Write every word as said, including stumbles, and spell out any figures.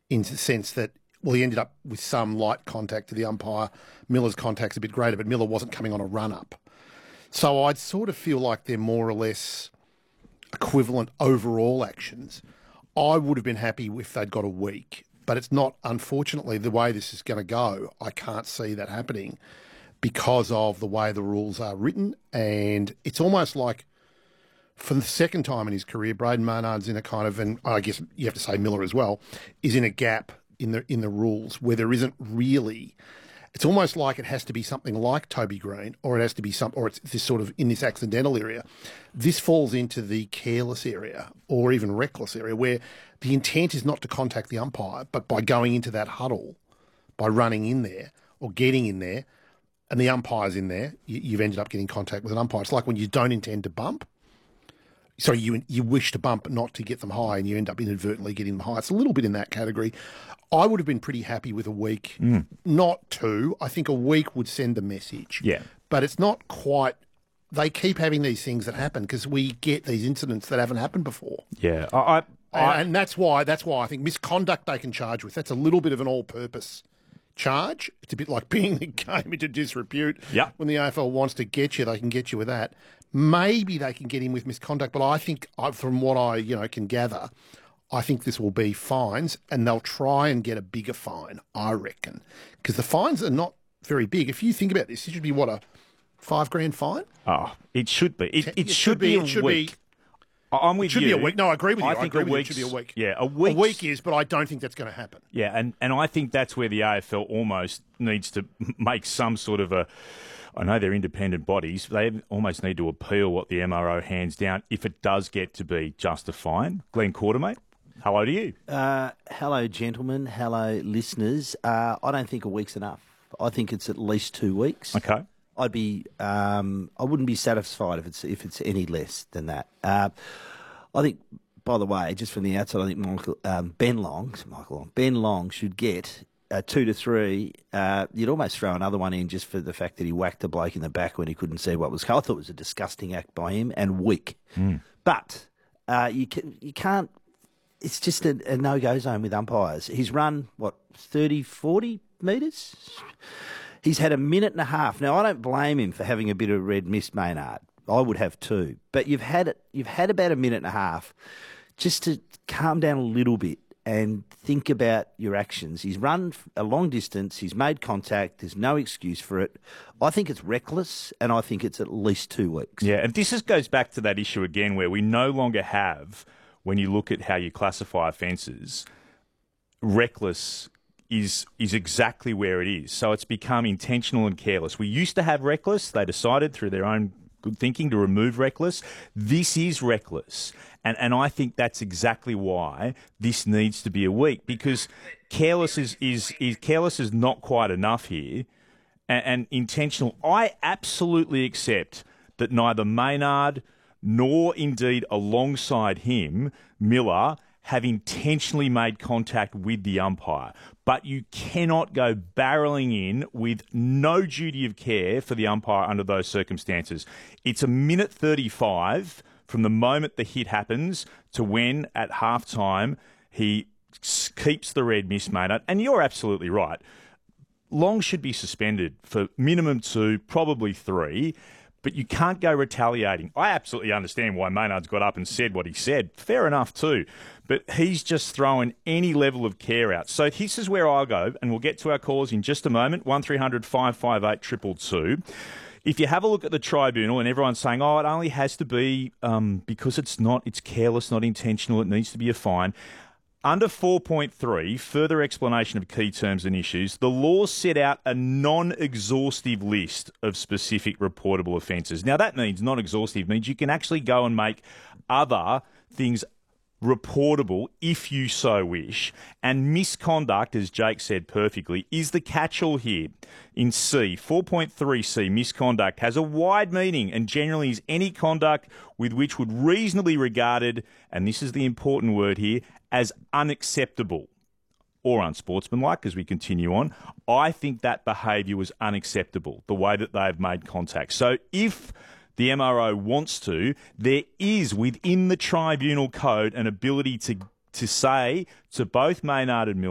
in the sense that, well, he ended up with some light contact to the umpire. Miller's contact's a bit greater, but Miller wasn't coming on a run-up. So I'd sort of feel like they're more or less equivalent overall actions. I would have been happy if they'd got a week, but it's not, unfortunately, the way this is going to go. I can't see that happening because of the way the rules are written, and it's almost like for the second time in his career, Braden Maynard's in a kind of, and I guess you have to say Miller as well, is in a gap in the in the rules where there isn't really. It's almost like it has to be something like Toby Green, or it has to be some, or it's this sort of in this accidental area. This falls into the careless area or even reckless area where the intent is not to contact the umpire, but by going into that huddle, by running in there or getting in there, and the umpire's in there, you, you've ended up getting contact with an umpire. It's like when you don't intend to bump. Sorry, you you wish to bump, but not to get them high, and you end up inadvertently getting them high. It's a little bit in that category. I would have been pretty happy with a week, mm. not two. I think a week would send the message. Yeah. But it's not quite. They keep having these things that happen because we get these incidents that haven't happened before. Yeah. I, I, I, and that's why that's why I think misconduct they can charge with. That's a little bit of an all-purpose charge. It's a bit like being the game into disrepute. Yep. When the A F L wants to get you, they can get you with that. Maybe they can get him with misconduct, but I think, from what I you know can gather, I think this will be fines, and they'll try and get a bigger fine, I reckon, because the fines are not very big. If you think about this, it should be, what, a five grand fine? Oh, it should be. It, it, it should, should be, be a it should week. Be, I'm with it should you. be a week. No, I agree with you. I, I think agree a with you. week It should be a week. Yeah, a week. A week is, but I don't think that's going to happen. Yeah, and, and I think that's where the A F L almost needs to make some sort of a... I know they're independent bodies. They almost need to appeal what the M R O hands down if it does get to be just a fine. Glenn Quartermate, hello to you. Uh, hello, gentlemen. Hello, listeners. Uh, I don't think a week's enough. I think it's at least two weeks. Okay. I'd be. Um, I wouldn't be satisfied if it's if it's any less than that. Uh, I think. By the way, just from the outside, I think Michael um, Ben Long, Michael Long, Ben Long should get. Uh, two to three, uh, you'd almost throw another one in just for the fact that he whacked a bloke in the back when he couldn't see what was coming. I thought it was a disgusting act by him and weak. Mm. But uh, you can, you can't. It's just a, a no-go zone with umpires. He's run what thirty, forty metres. He's had a minute and a half. Now I don't blame him for having a bit of red mist, Maynard. I would have too. But you've had it. You've had about a minute and a half just to calm down a little bit and think about your actions. He's run a long distance. He's made contact. There's no excuse for it. I think it's reckless, and I think it's at least two weeks. Yeah, and this just goes back to that issue again where we no longer have, when you look at how you classify offences, reckless is is exactly where it is. So it's become intentional and careless. We used to have reckless. They decided through their own good thinking to remove reckless. This is reckless. And and I think that's exactly why this needs to be a week, because careless is is, is careless is not quite enough here, and, and intentional. I absolutely accept that neither Maynard nor indeed alongside him, Miller, have intentionally made contact with the umpire. But you cannot go barreling in with no duty of care for the umpire under those circumstances. It's a minute thirty-five from the moment the hit happens to when, at halftime, he keeps the red miss, Maynard. And you're absolutely right. Long should be suspended for minimum two, probably three. But you can't go retaliating. I absolutely understand why Maynard's got up and said what he said. Fair enough too. But he's just throwing any level of care out. So this is where I'll go, and we'll get to our calls in just a moment. one three hundred five five eight two two two. If you have a look at the tribunal and everyone's saying, oh, it only has to be um, because it's not, it's careless, not intentional, it needs to be a fine. Under four point three, further explanation of key terms and issues, the law set out a non-exhaustive list of specific reportable offences. Now, that means non-exhaustive means you can actually go and make other things reportable if you so wish. And misconduct, as Jake said perfectly, is the catch-all here. In C, four point three C, misconduct has a wide meaning and generally is any conduct with which would reasonably regarded, and this is the important word here, as unacceptable or unsportsmanlike, as we continue on. I think that behaviour was unacceptable, the way that they've made contact. So if the M R O wants to, there is within the tribunal code an ability to to say to both Maynard and Miller,